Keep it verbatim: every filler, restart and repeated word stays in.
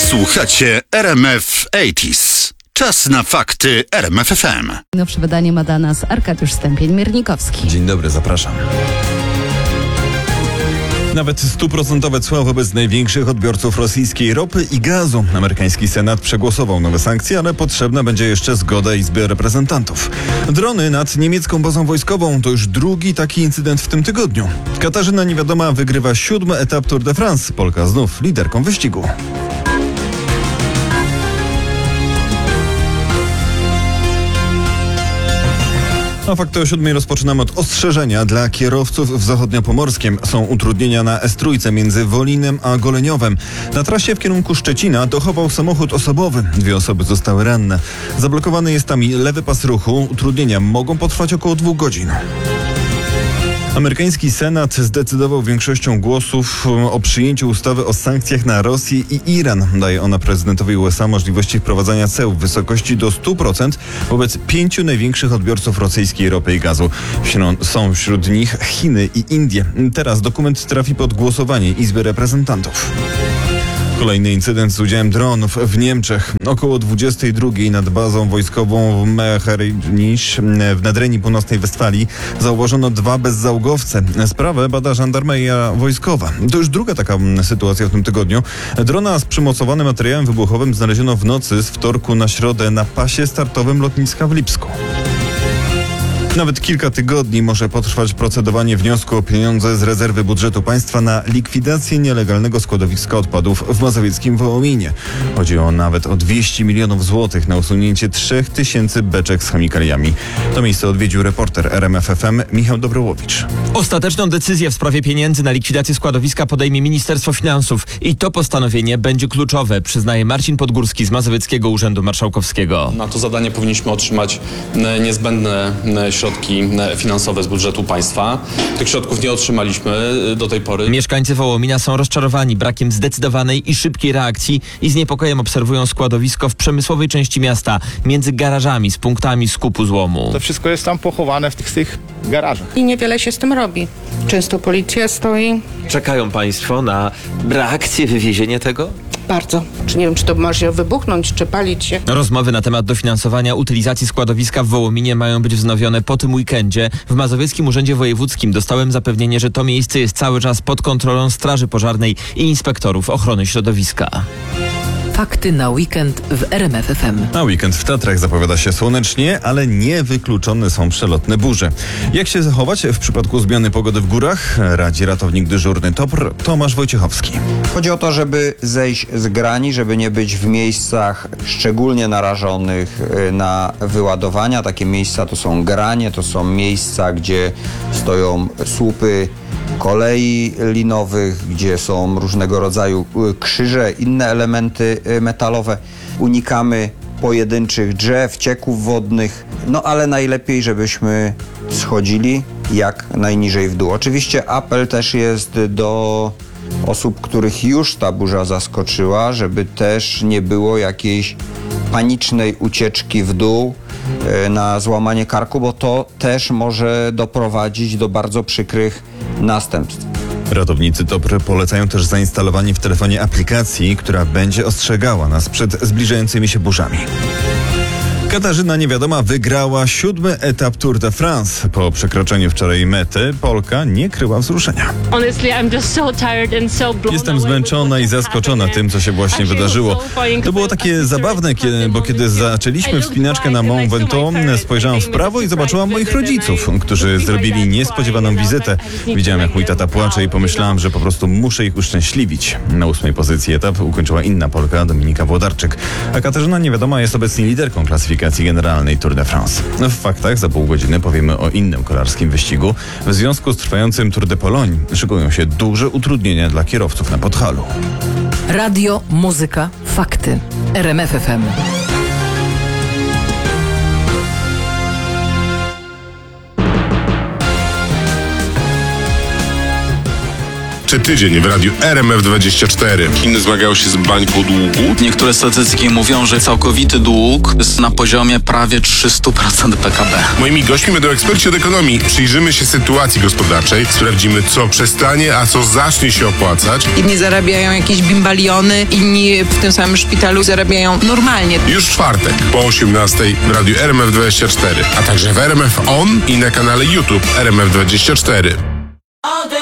Słuchacie R M F osiemdziesiąt. Czas na fakty R M F F M. Nowsze wydanie ma dla nas Arkadiusz Stępień-Miernikowski. Dzień dobry, zapraszam. Nawet stuprocentowe cła wobec największych odbiorców rosyjskiej ropy i gazu. Amerykański Senat przegłosował nowe sankcje, ale potrzebna będzie jeszcze zgoda Izby Reprezentantów. Drony nad niemiecką bazą wojskową to już drugi taki incydent w tym tygodniu. Katarzyna Niewiadoma wygrywa siódmy etap Tour de France. Polka znów liderką wyścigu. A fakty o siódmej rozpoczynamy od ostrzeżenia dla kierowców w Zachodniopomorskiem. Są utrudnienia na S trzy między Wolinem a Goleniowem. Na trasie w kierunku Szczecina dochował samochód osobowy. Dwie osoby zostały ranne. Zablokowany jest tam lewy pas ruchu. Utrudnienia mogą potrwać około dwóch godzin. Amerykański Senat zdecydował większością głosów o przyjęciu ustawy o sankcjach na Rosję i Iran. Daje ona prezydentowi U S A możliwości wprowadzania ceł w wysokości do stu procent wobec pięciu największych odbiorców rosyjskiej ropy i gazu. Są wśród nich Chiny i Indie. Teraz dokument trafi pod głosowanie Izby Reprezentantów. Kolejny incydent z udziałem dronów w Niemczech. Około dwudziestej drugiej nad bazą wojskową w Mechernich w Nadrenii Północnej Westfalii zauważono dwa bezzałogowce. Sprawę bada żandarmeria wojskowa. To już druga taka sytuacja w tym tygodniu. Drona z przymocowanym materiałem wybuchowym znaleziono w nocy z wtorku na środę na pasie startowym lotniska w Lipsku. Nawet kilka tygodni może potrwać procedowanie wniosku o pieniądze z rezerwy budżetu państwa na likwidację nielegalnego składowiska odpadów w mazowieckim Wołominie. Chodzi o nawet o dwieście milionów złotych na usunięcie trzech tysięcy beczek z chemikaliami. To miejsce odwiedził reporter R M F F M Michał Dobrołowicz. Ostateczną decyzję w sprawie pieniędzy na likwidację składowiska podejmie Ministerstwo Finansów i to postanowienie będzie kluczowe, przyznaje Marcin Podgórski z Mazowieckiego Urzędu Marszałkowskiego. Na to zadanie powinniśmy otrzymać niezbędne środki finansowe z budżetu państwa. Tych środków nie otrzymaliśmy do tej pory. Mieszkańcy Wołomina są rozczarowani brakiem zdecydowanej i szybkiej reakcji i z niepokojem obserwują składowisko w przemysłowej części miasta, między garażami z punktami skupu złomu. To wszystko jest tam pochowane w tych, tych garażach. I niewiele się z tym robi. Często policja stoi. Czekają państwo na reakcję, wywiezienie tego? Bardzo. Czy nie wiem, czy to może wybuchnąć, czy palić się. Rozmowy na temat dofinansowania utylizacji składowiska w Wołominie mają być wznowione po tym weekendzie. W Mazowieckim Urzędzie Wojewódzkim dostałem zapewnienie, że to miejsce jest cały czas pod kontrolą Straży Pożarnej i inspektorów ochrony środowiska. Fakty na weekend w R M F F M. A weekend w Tatrach zapowiada się słonecznie, ale niewykluczone są przelotne burze. Jak się zachować w przypadku zmiany pogody w górach? Radzi ratownik dyżurny T O P R Tomasz Wojciechowski. Chodzi o to, żeby zejść z grani, żeby nie być w miejscach szczególnie narażonych na wyładowania. Takie miejsca to są granie, to są miejsca, gdzie stoją słupy kolei linowych, gdzie są różnego rodzaju krzyże, inne elementy metalowe. Unikamy pojedynczych drzew, cieków wodnych, no ale najlepiej, żebyśmy schodzili jak najniżej w dół. Oczywiście apel też jest do osób, których już ta burza zaskoczyła, żeby też nie było jakiejś panicznej ucieczki w dół na złamanie karku, bo to też może doprowadzić do bardzo przykrych następstw. Ratownicy T O P R polecają też zainstalowanie w telefonie aplikacji, która będzie ostrzegała nas przed zbliżającymi się burzami. Katarzyna Niewiadoma wygrała siódmy etap Tour de France. Po przekroczeniu wczoraj mety Polka nie kryła wzruszenia. Jestem zmęczona i zaskoczona tym, co się właśnie wydarzyło. To było takie zabawne, bo kiedy zaczęliśmy wspinaczkę na Mont Ventoux, spojrzałam w prawo i zobaczyłam moich rodziców, którzy zrobili niespodziewaną wizytę. Widziałam, jak mój tata płacze i pomyślałam, że po prostu muszę ich uszczęśliwić. Na ósmej pozycji etap ukończyła inna Polka, Dominika Włodarczyk, a Katarzyna Niewiadoma jest obecnie liderką klasyfikacji generalnej Tour de France. W faktach za pół godziny powiemy o innym kolarskim wyścigu. W związku z trwającym Tour de Pologne szykują się duże utrudnienia dla kierowców na Podhalu. Radio, muzyka, fakty. R M F F M. Czy tydzień w radiu R M F dwadzieścia cztery. Chiny zmagają się z bańką długu. Niektóre statystyki mówią, że całkowity dług jest na poziomie prawie trzysta procent P K B. Moimi gośćmi będą eksperci od ekonomii. Przyjrzymy się sytuacji gospodarczej, sprawdzimy, co przestanie, a co zacznie się opłacać. Inni zarabiają jakieś bimbaliony, inni w tym samym szpitalu zarabiają normalnie. Już w czwartek po osiemnastej w radiu R M F dwadzieścia cztery, a także w R M F On i na kanale YouTube R M F dwadzieścia cztery.